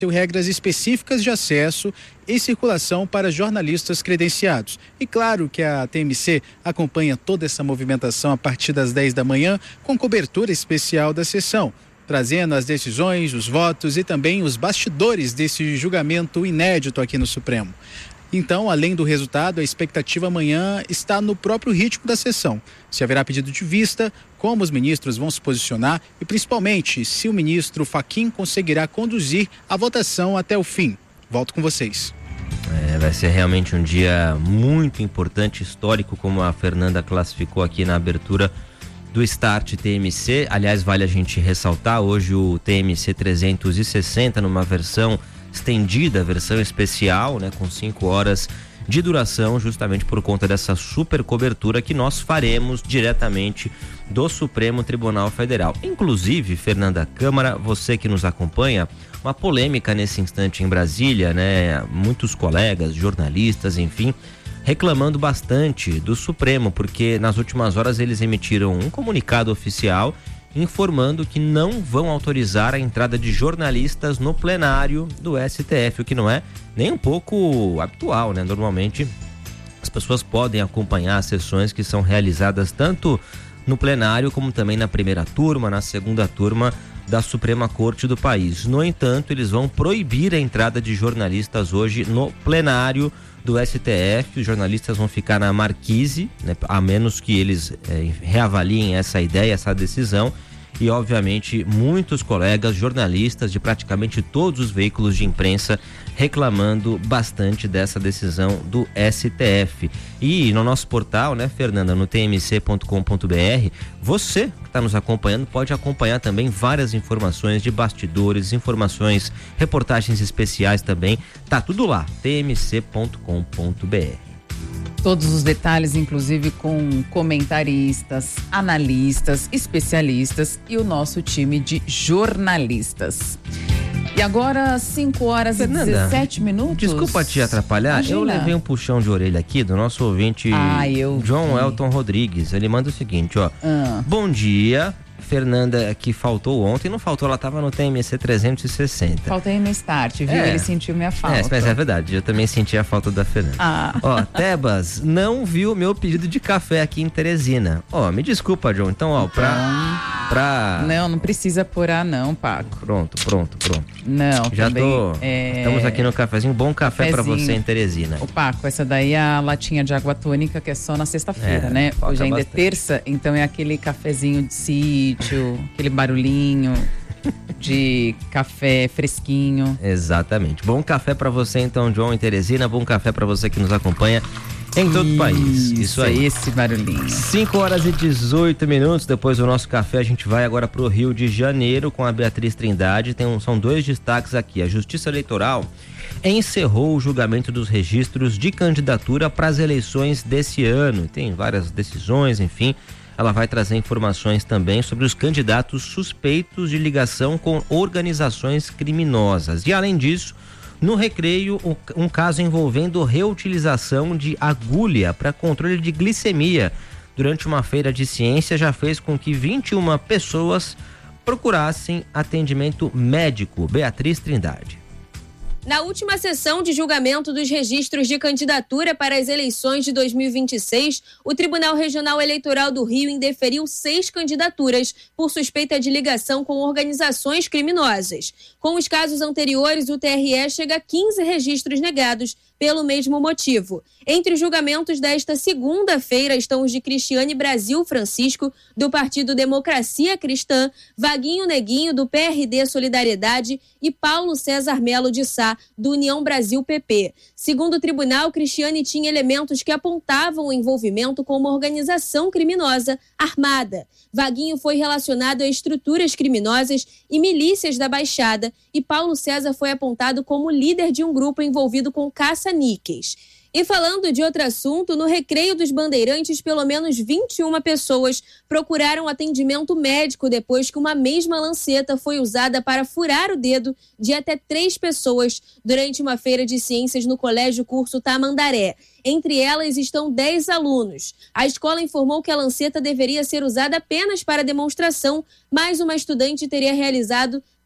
regras específicas de acesso e circulação para jornalistas credenciados. E claro que a TMC acompanha toda essa movimentação a partir das 10 da manhã com cobertura especial da sessão, trazendo as decisões, os votos e também os bastidores desse julgamento inédito aqui no Supremo. Então, além do resultado, a expectativa amanhã está no próprio ritmo da sessão. Se haverá pedido de vista, como os ministros vão se posicionar e, principalmente, se o ministro Fachin conseguirá conduzir a votação até o fim. Volto com vocês. Vai ser realmente um dia muito importante, histórico, como a Fernanda classificou aqui na abertura do Start TMC. Aliás, vale a gente ressaltar, hoje o TMC 360 numa versão estendida, versão especial, né, com 5 horas de duração, justamente por conta dessa super cobertura que nós faremos diretamente do Supremo Tribunal Federal. Inclusive, Fernanda Câmara, você que nos acompanha, uma polêmica nesse instante em Brasília, né? Muitos colegas, jornalistas, enfim, reclamando bastante do Supremo, porque nas últimas horas eles emitiram um comunicado oficial informando que não vão autorizar a entrada de jornalistas no plenário do STF, o que não é nem um pouco habitual, né? Normalmente as pessoas podem acompanhar as sessões que são realizadas tanto no plenário como também na primeira turma, na segunda turma da Suprema Corte do país. No entanto, eles vão proibir a entrada de jornalistas hoje no plenário do STF. Os jornalistas vão ficar na marquise, né, a menos que eles reavaliem essa ideia, essa decisão. E, obviamente, muitos colegas jornalistas de praticamente todos os veículos de imprensa reclamando bastante dessa decisão do STF. E no nosso portal, né, Fernanda, no tmc.com.br, você que está nos acompanhando pode acompanhar também várias informações de bastidores, informações, reportagens especiais também. Tá tudo lá, tmc.com.br. Todos os detalhes, inclusive com comentaristas, analistas, especialistas e o nosso time de jornalistas. E agora, 5 horas Fernanda, e 17 minutos. Desculpa te atrapalhar, Imagina. Eu levei um puxão de orelha aqui do nosso ouvinte João Elton Rodrigues. Ele manda o seguinte, ó. Bom dia, Fernanda, que faltou ontem, não faltou, ela estava no TMC 360. Faltei no Start, viu? Ele sentiu minha falta. Mas é verdade, eu também senti a falta da Fernanda. Ó, Tebas não viu meu pedido de café aqui em Teresina. Ó, me desculpa, João, então, ó, pra... Não precisa apurar não, Paco. Pronto. Não, já também, tô... Estamos aqui no cafezinho, bom café pra você em Teresina. Ô, Paco, essa daí é a latinha de água tônica que é só na sexta-feira, né? Hoje ainda bastante. É terça, então é aquele cafezinho de sítio, aquele barulhinho de café fresquinho. Exatamente. Bom café pra você então, João, em Teresina, bom café pra você que nos acompanha em todo o país. Isso aí. Esse barulhinho. 5 horas e 18 minutos. Depois do nosso café, a gente vai agora pro Rio de Janeiro com a Beatriz Trindade. São 2 destaques aqui. A Justiça Eleitoral encerrou o julgamento dos registros de candidatura para as eleições desse ano. Tem várias decisões, enfim. Ela vai trazer informações também sobre os candidatos suspeitos de ligação com organizações criminosas. E além disso, no Recreio, um caso envolvendo reutilização de agulha para controle de glicemia durante uma feira de ciência já fez com que 21 pessoas procurassem atendimento médico. Beatriz Trindade. Na última sessão de julgamento dos registros de candidatura para as eleições de 2026, o Tribunal Regional Eleitoral do Rio indeferiu 6 candidaturas por suspeita de ligação com organizações criminosas. Com os casos anteriores, o TRE chega a 15 registros negados pelo mesmo motivo. Entre os julgamentos desta segunda-feira estão os de Cristiane Brasil Francisco, do Partido Democracia Cristã, Vaguinho Neguinho, do PRD Solidariedade e Paulo César Melo de Sá, do União Brasil PP. Segundo o tribunal, Cristiane tinha elementos que apontavam o envolvimento com uma organização criminosa armada. Vaguinho foi relacionado a estruturas criminosas e milícias da Baixada e Paulo César foi apontado como líder de um grupo envolvido com caça-níqueis. E falando de outro assunto, no Recreio dos Bandeirantes, pelo menos 21 pessoas procuraram atendimento médico depois que uma mesma lanceta foi usada para furar o dedo de até 3 pessoas durante uma feira de ciências no Colégio Curso Tamandaré. Entre elas estão 10 alunos. A escola informou que a lanceta deveria ser usada apenas para demonstração, mas uma estudante teria realizado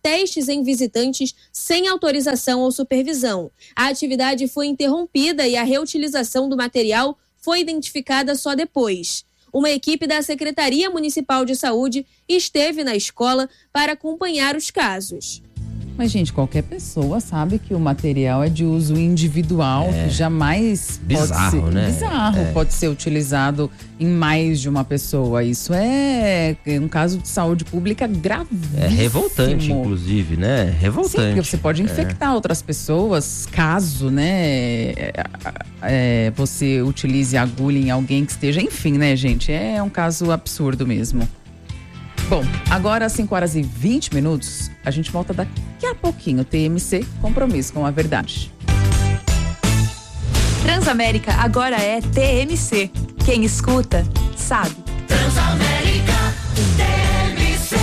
testes em visitantes sem autorização ou supervisão. A atividade foi interrompida e a reutilização do material foi identificada só depois. Uma equipe da Secretaria Municipal de Saúde esteve na escola para acompanhar os casos. Mas, gente, qualquer pessoa sabe que o material é de uso individual, que jamais pode ser utilizado em mais de uma pessoa. Isso é um caso de saúde pública gravíssimo. É revoltante, inclusive, né? Revoltante. Sim, porque você pode infectar outras pessoas caso, né, você utilize agulha em alguém que esteja... Enfim, né, gente? É um caso absurdo mesmo. Bom, agora às 5h20, a gente volta daqui a pouquinho. TMC, compromisso com a verdade. Transamérica agora é TMC. Quem escuta, sabe. Transamérica, TMC.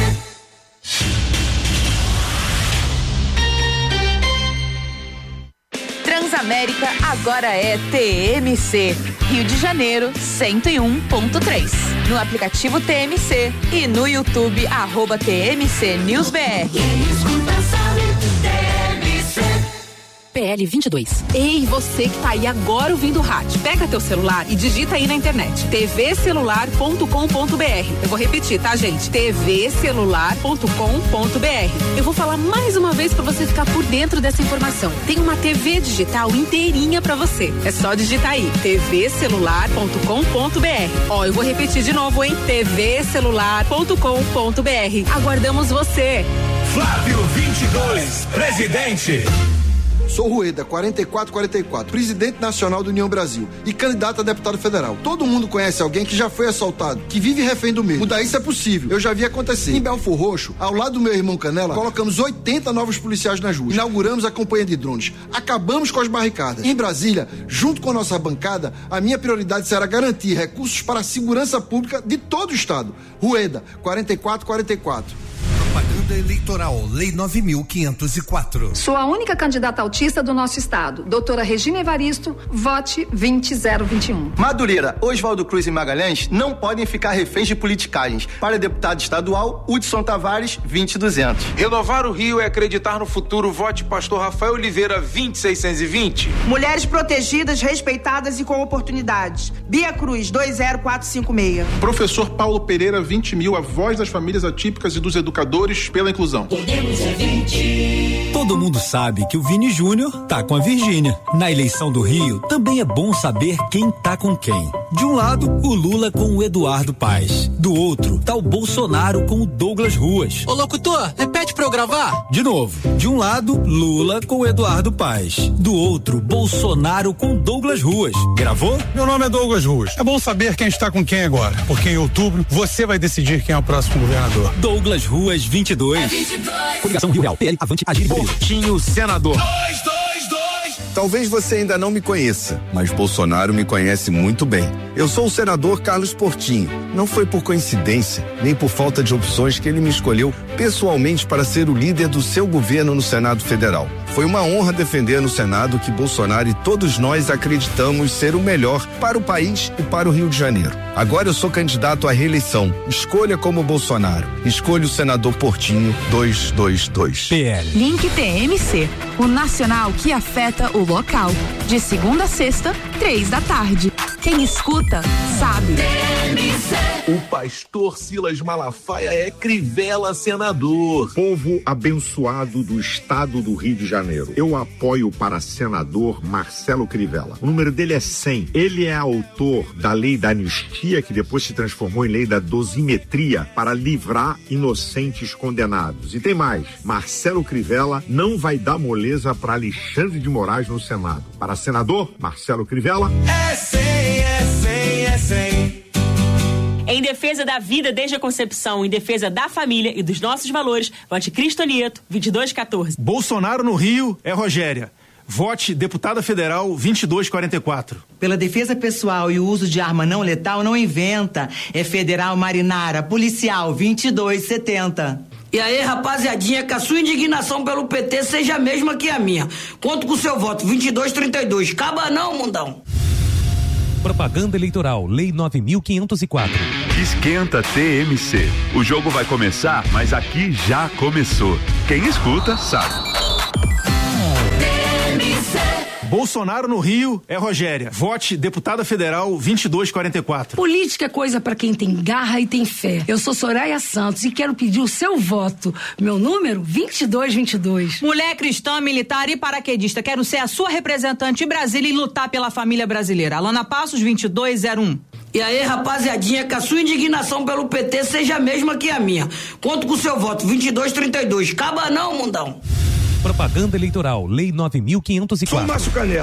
Transamérica agora é TMC. Rio de Janeiro, 101.3. No aplicativo TMC e no YouTube, @TMC News BR. Quem escuta sabe, TMC. PL 22. Ei, você que tá aí agora ouvindo o rádio, pega teu celular e digita aí na internet, tvcelular.com.br. Eu vou repetir, tá, gente? tvcelular.com.br. Eu vou falar mais uma vez pra você ficar por dentro dessa informação. Tem uma TV digital inteirinha pra você. É só digitar aí, tvcelular.com.br. Ó, eu vou repetir de novo, hein? tvcelular.com.br. Aguardamos você. Flávio 22, presidente. Sou Rueda, 4444, presidente nacional do União Brasil e candidato a deputado federal. Todo mundo conhece alguém que já foi assaltado, que vive refém do medo. Mudar isso é possível, eu já vi acontecer. Em Belfor Roxo, ao lado do meu irmão Canela, colocamos 80 novos policiais nas ruas. Inauguramos a campanha de drones. Acabamos com as barricadas. Em Brasília, junto com a nossa bancada, a minha prioridade será garantir recursos para a segurança pública de todo o estado. Rueda, 4444. Propaganda eleitoral, Lei 9.504. Sou a única candidata autista do nosso estado. Doutora Regina Evaristo, vote 20021. Madureira, Oswaldo Cruz e Magalhães não podem ficar reféns de politicagens. Para deputado estadual, Hudson Tavares, 20200. Renovar o Rio é acreditar no futuro. Vote Pastor Rafael Oliveira, 20620. Mulheres protegidas, respeitadas e com oportunidades. Bia Cruz, 20456. Professor Paulo Pereira, 20.000, a voz das famílias atípicas e dos educadores pela inclusão. Podemos é 20. Todo mundo sabe que o Vini Júnior tá com a Virgínia. Na eleição do Rio, também é bom saber quem tá com quem. De um lado, o Lula com o Eduardo Paes. Do outro, tá o Bolsonaro com o Douglas Ruas. Ô locutor, repete pra eu gravar. De novo. De um lado, Lula com o Eduardo Paes. Do outro, Bolsonaro com o Douglas Ruas. Gravou? Meu nome é Douglas Ruas. É bom saber quem está com quem agora, porque em outubro você vai decidir quem é o próximo governador. Douglas Ruas 22. Coligação Rio Real, PL, Avante, Agir e Portinho, senador. 222. Talvez você ainda não me conheça, mas Bolsonaro me conhece muito bem. Eu sou o senador Carlos Portinho. Não foi por coincidência, nem por falta de opções que ele me escolheu pessoalmente para ser o líder do seu governo no Senado Federal. Foi uma honra defender no Senado que Bolsonaro e todos nós acreditamos ser o melhor para o país e para o Rio de Janeiro. Agora eu sou candidato à reeleição. Escolha como Bolsonaro. Escolha o senador Portinho 222. PL. Link TMC, o nacional que afeta o local. De segunda a sexta, 15h. Quem escuta, sabe. O pastor Silas Malafaia é Crivella senador. Povo abençoado do estado do Rio de Janeiro. Eu apoio para senador Marcelo Crivella. O número dele é 100. Ele é autor da lei da anistia, que depois se transformou em lei da dosimetria, para livrar inocentes condenados. E tem mais. Marcelo Crivella não vai dar moleza para Alexandre de Moraes no Senado. Para senador Marcelo Crivella. É 100, é 100, é 100. Em defesa da vida desde a concepção, em defesa da família e dos nossos valores, vote Cristo Nieto, 2214. Bolsonaro no Rio é Rogéria. Vote deputada federal 2244. Pela defesa pessoal e o uso de arma não letal, não inventa. É Federal Marinara, policial 2270. E aí, rapaziadinha, que a sua indignação pelo PT seja a mesma que a minha. Conto com o seu voto, 2232. Acaba não, mundão. Propaganda eleitoral, Lei 9.504. Esquenta TMC. O jogo vai começar, mas aqui já começou. Quem escuta, sabe. Bolsonaro no Rio é Rogéria. Vote deputada federal 2244. Política é coisa pra quem tem garra e tem fé. Eu sou Soraya Santos e quero pedir o seu voto. Meu número 2222. Mulher cristã, militar e paraquedista. Quero ser a sua representante em Brasília e lutar pela família brasileira. Alana Passos 2201. E aí, rapaziadinha, que a sua indignação pelo PT seja a mesma que a minha. Conto com o seu voto 2232. Acaba não, mundão. Propaganda eleitoral, Lei 9.504. Sou Márcio Canela.